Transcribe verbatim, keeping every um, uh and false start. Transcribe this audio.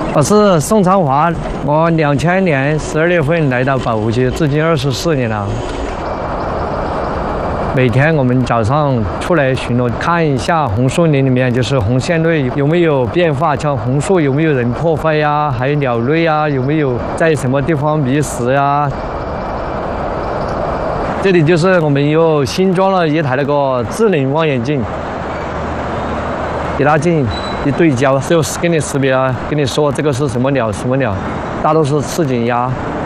我是宋长华，我两千年十二月份来到保护区，至今二十四年了。每天我们早上出来巡逻，看一下红树林里面就是红线类有没有变化，像红树有没有人破坏呀，还有鸟类啊，有没有在什么地方觅食呀。这里就是我们又新装了一台那个智能望远镜，给它进一对焦，就给你识别，跟你说这个是什么鸟，什么鸟，大多是赤颈鸭。